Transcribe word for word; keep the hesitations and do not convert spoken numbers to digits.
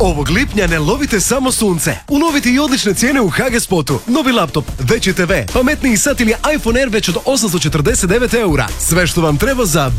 Ovog lipnja ne lovite samo sunce. Ulovite i odlične cijene u H G Spotu. Novi laptop, veći te ve, pametniji sat ili iPhone Air već od osamsto četrdeset devet eura. Sve što vam treba za